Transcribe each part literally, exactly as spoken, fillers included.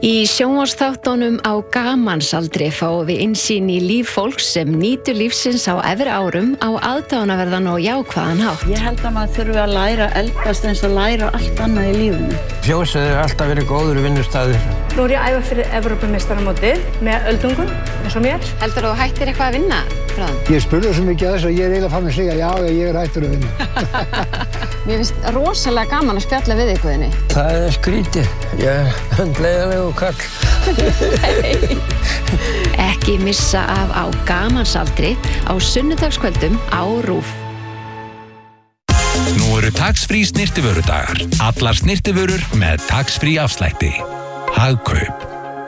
Í sjónvarpsþáttunum á gamansaldri fáum við innsýn í líf fólks sem nýtur lífsins á efri árum á aðdáunarverðan og jákvæðan hátt. Ég held að maður þurfi að læra eldast eins og læra allt annað í lífinu. Fjósið er alltaf verið góður vinnustaður. Nú er ég að æfa fyrir Evrópumeistaramótið með öldungum, eins og mér. Heldur þú hættir eitthvað að vinna, bráðum? Ég spurði svo mikið að þess að ég er eiginlega fann að segja já, ég er hættur að vinna. Mér finnst rosalega gaman að spjalla við ykkur þinni. Það er skrítið. Ég er handleiðanlegur kall. Ekki missa af á gamansaldri á sunnudagskvöldum á RÚV. Nú eru tax-free snyrtivörudagar. Allar snyrtivörur með tax-free afslætti. Hagkaup.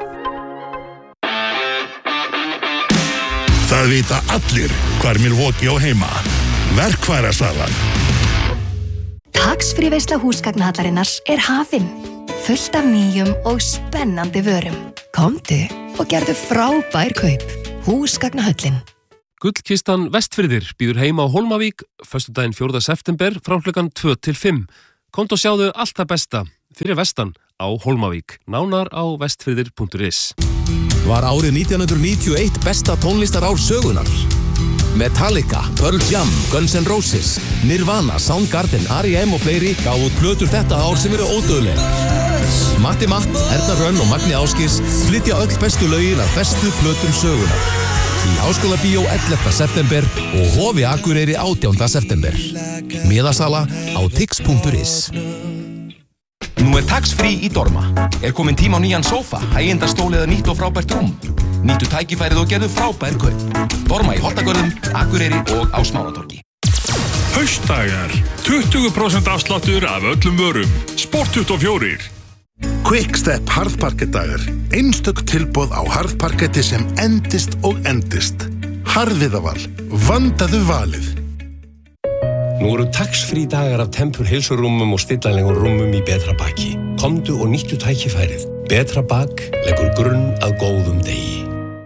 Það vita allir hvar Milwaukee á heima. Verkfærasalan. Tax-free veisla húsgagnahallarinnar er hafin. Fullt af nýjum og spennandi vörum. Komdu og gerðu frábær kaup. Húsgagnahöllin. Gullkistan Vestfirðir býður heima á Hólmavík föstudaginn fjórða september frá klukkan tvö til fimm. Komdu og sjáðu allt það besta fyrir vestan á Hólmavík. Nánar á vestfirðir punktur is. Var árið nítján hundruð níutíu og eitt besta tónlistarár sögunar. Metallica, Pearl Jam, Guns N' Roses, Nirvana, Soundgarden, R E M og fleiri gáfu plötur þetta ár sem eru ódauðlegar. Matti Matt, Erna Hrönn og Magni Ásgeirs flytja öll bestu lögin af bestu plötum sögunar. Í Háskólabíó ellefta september og Hofi Akureyri átjánda september. Miðasala á tix punktur is. Nú er tax-free í Dorma. Er komin tíma á nýjan sófa, hægindastól eða nýtt og frábært rúm. Nýttu tækifærið og gerðu frábær kaup. Dorma í Holtagörðum, Akureyri og á Smáratorgi. Haustdagar. tuttugu prósent afsláttur af öllum vörum. Sport tuttugu og fjórir. Quickstep harðparkettdagar. Einstök tilboð á harðparketti sem endist og endist. Harðviðaval. Vandaðu valið. Nú eru tax-free dagar af Tempur heilsurúmum og stillanlegum rúmum í Betra Baki. Komdu og nýttu tækifærið. Betra Bak leggur grunn að góðum degi.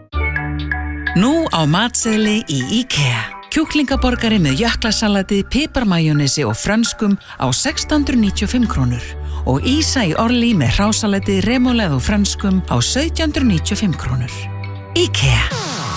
Nú á matseðli í IKEA. Kjúklingaborgari með jöklasalati, piparmajónesi og frönskum á sextán hundruð níutíu og fimm krónur. Og ísa í orli með hrásalati, remoulade og frönskum á sautján hundruð níutíu og fimm krónur. IKEA.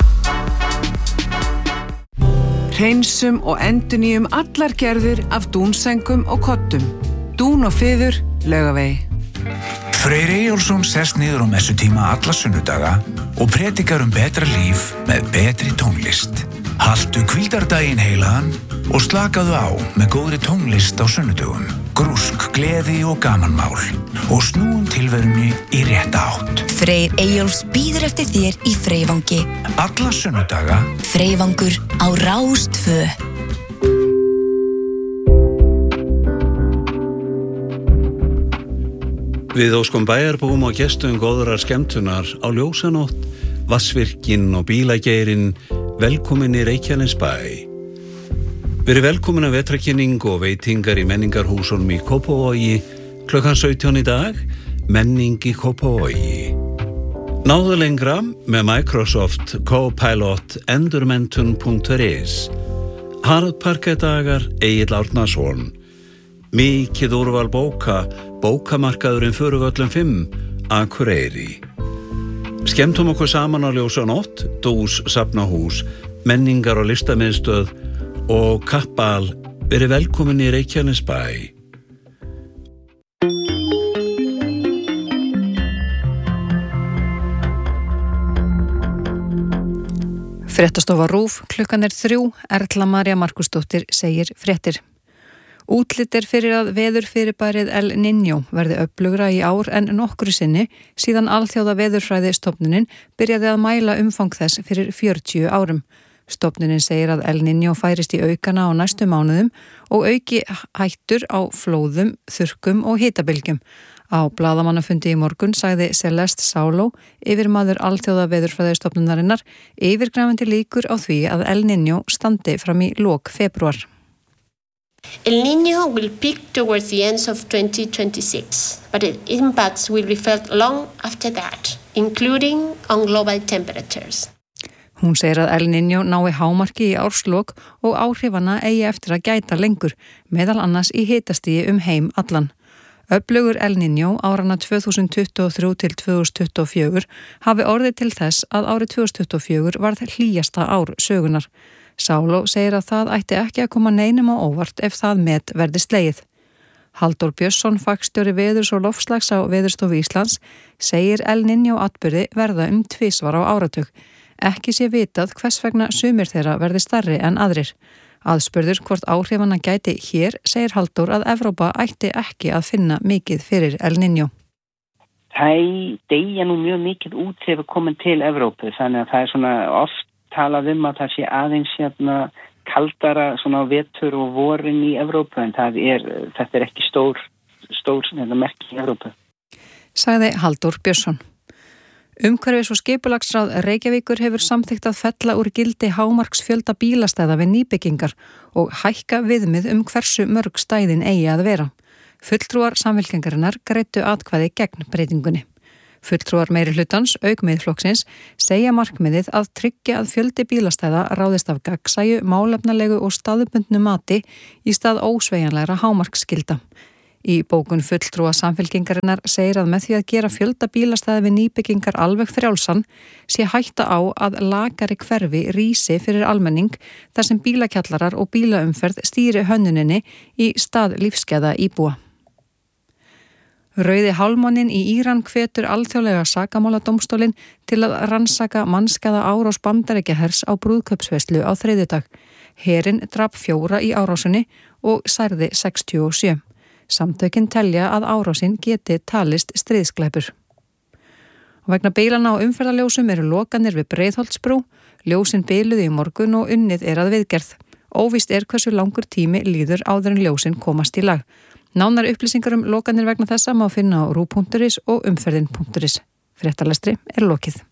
Hreinsum og endurnýjum allar gerðir af dúnsengum og kottum. Dún og fiður, Laugavegi. Freyr Eyjólfsson sest niður á messutíma alla sunnudaga og predikar um betra líf með betri tónlist. Haltu hvíldardaginn heilagan og slakaðu á með góðri tónlist á sunnudögum. Grúsk, gleði og gamanmál og snúum tilverunni í rétta átt. Freyr Eyjólfs býður eftir þér í Freyvangi. Alla sunnudaga. Freyvangur á Rás tvö. Við óskum bæjarbúum og gestum góðrar skemmtunar á ljósanótt, Vatnsvirkinn og bílageirinn, velkomin í Reykjanesbæ. Verið velkomin að vetrakynning og veitingar í menningarhúsunum í Kópavogi klukkan sautján í dag, menning í Kópavogi. Náðu lengra með Microsoft Copilot endurmentun punktur is. Harðparkettdagar Egill Árnason. Mikið úrval bóka, bókamarkaðurinn Furuvöllum fimm, Akureyri. Skemmtum okkur saman á ljósanótt, Dús safnahús, menningar og listamiðstöð og Kappal. Verið velkomin í Reykjanesbæ. Fréttastofa RÚV, klukkan er þrjú, Erla María Markusdóttir segir fréttir. Útlit er fyrir að veðurfyrirbærið El Niño verði öflugra í ár en nokkru sinni síðan alþjóða veðurfræðistofnunin byrjaði að mæla umfang þess fyrir fjörutíu árum. Stofnunin segir að El Niño færist í aukana á næstu mánuðum og auki hættur á flóðum, þurrkum og hitabylgjum. Á blaðamannafundi í morgun sagði Celeste Saulo, yfirmaður alþjóða veðurfræðistofnunarinnar, yfirgnæfandi líkur á því að El Niño standi fram í lok febrúar. El Niño will peak towards the end of twenty twenty-six, but its impacts will be felt long after that, including on global temperatures. Hún segir að El Niño nái hámarki í árslok og áhrifana eigi eftir að gæta lengur, meðal annars í hitastígi um heim allan. Öflugur El Niño árana tvö þúsund tuttugu og þrjú til tvö þúsund tuttugu og fjögur hafi orðið til þess að árið tvö þúsund tuttugu og fjögur varð hlýjasta ár sögunar. Sáló segir að það ætti ekki að koma neinum á óvart ef það met verði slegið. Halldór Björnsson, fagstjóri veðurs og loftslags á Veðurstofu Íslands, segir El Niño atburði verða um tvisvar á áratug. Ekki sé vitað hvers vegna sumir þeirra verði stærri en aðrir. Aðspurður hvort áhrifanna gæti hér, segir Halldór að Evrópa ætti ekki að finna mikið fyrir El Niño. Það deyja nú mjög mikið út þegar komin til Evrópu, þannig að það er svona oft talað um að það sé aðeins hérna kaldara svona vetur og vorin í Evrópu, en það er, þetta er ekki stór, stór hérna, merki í Evrópu. Sagði Halldór Björnsson. Umhverfis- og skipulagsráð Reykjavíkur hefur samþykkt að fella úr gildi hámarksfjölda bílastæða við nýbyggingar og hækka viðmið um hversu mörg stæðin eigi að vera. Fulltrúar Samfylkingarinnar greiddu atkvæði gegn breytingunni. Fulltrúar meiri hlutans, auk Miðflokksins, segja markmiðið að tryggja að fjöldi bílastæða ráðist af gagnsæju, málefnalegu og staðbundnu mati í stað ósveigjanlegra hámarksskilda. Í bókun fulltrúa Samfylkingarinnar segir að með því að gera fjölda bílastæði við nýbyggingar alveg frjálsan sé hætta á að lakari hverfi rísi fyrir almenning þar sem bílakjallarar og bílaumferð stýri hönnuninni í stað lífskeiða íbúa. Rauði hálmáninn í Íran hvetur alþjóðlega sakamáladómstólinn til að rannsaka mannskaða árás Bandaríkjahers á brúðkaupsveislu á þriðjudag. Herinn drap fjóra í árásinni og særði sextíu og sjö. Samtökin telja að árásin geti talist stríðsglæpur. Og vegna bílana á umferðarljósum eru lokanir við Breiðholtsbrú, ljósin biluðu í morgun og unnið er að viðgerð. Óvíst er hversu langur tími líður áður en ljósin komast í lag. Nánar upplýsingar um lokanir vegna þessa má finna á rú punktur is og umferðin punktur is. Fréttalestri er lokið.